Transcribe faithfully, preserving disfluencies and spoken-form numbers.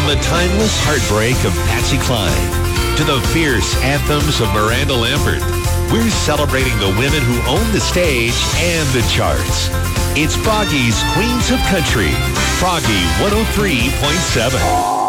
From the timeless heartbreak of Patsy Cline to the fierce anthems of Miranda Lambert, we're celebrating the women who own the stage and the charts. It's Froggy's Queens of Country, Froggy one oh three point seven.